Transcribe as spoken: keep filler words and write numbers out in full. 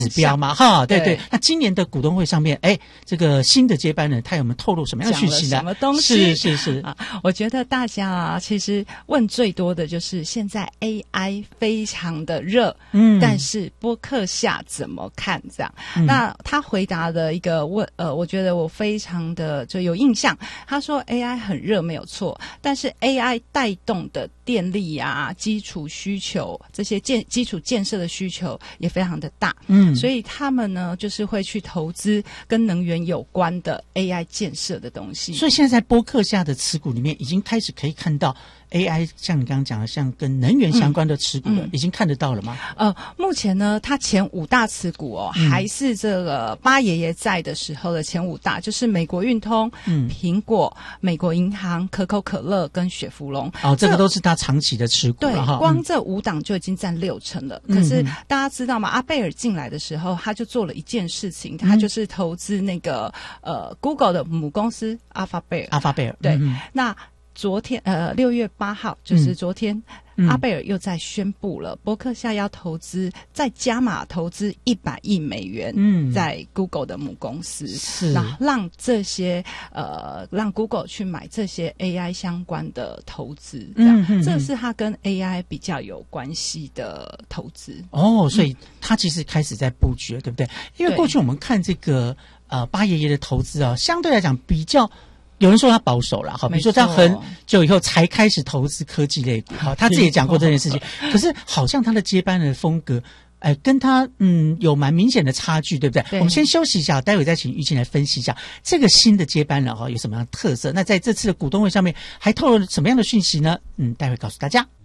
指标嘛，哈，对对。那今年的股东会上面，哎，这个新的接班人他有没有透露什么样的讯息呢？ 什么东西？ 是是是啊，我觉得大家啊，其实问最多的就是现在 A I 非常的热，嗯，但是播客下怎么看？这样，嗯、那他回答的一个问，呃，我觉得我非常的就有印象。他说 A I 很热没有错，但是 A I 带动的电力啊、基础需求这些建基础建设的需求也非常的大，嗯，所以他们呢就是会去投资跟能源有关的 A I 建设的东西。 所以现在在播客下的持股里面，已经开始可以看到 A I， 像你刚刚讲的，像跟能源相关的持股了，嗯嗯、已经看得到了吗？ 呃，目前呢，它前五大持股哦，嗯、还是这个八爷爷在的时候的前五大，就是美国运通、嗯、苹果、美国银行、可口可乐跟雪佛龙。 哦，这个都是他长期的持股了哈。 对，光这五档就已经占六成了。嗯、可是大家知道吗？阿贝尔进来的时候，他就做了一件事情，他就是投资那个呃 Google 的母公司阿法贝尔。 阿法贝尔， 对， 嗯、 那。昨天呃六月八号就是昨天、嗯、阿贝尔又在宣布了，伯克夏要投资再加码投资一百亿美元，嗯，在 Google 的母公司， 是， 然后让这些呃让 Google 去买这些 A I 相关的投资，这样，嗯嗯嗯、这是他跟 A I 比较有关系的投资。 哦，所以他其实开始在布局了，对不对？因为过去我们看这个呃八爷爷的投资啊，相对来讲比较。有人说他保守了，哈，比如说他很久以后才开始投资科技类股，哈，他自己也讲过这件事情。可是好像他的接班人的风格，哎，跟他嗯有蛮明显的差距，对不对？ 对， 我们先休息一下，待会再请玉清来分析一下这个新的接班人哈有什么样的特色。那在这次的股东会上面还透露了什么样的讯息呢？嗯，待会告诉大家。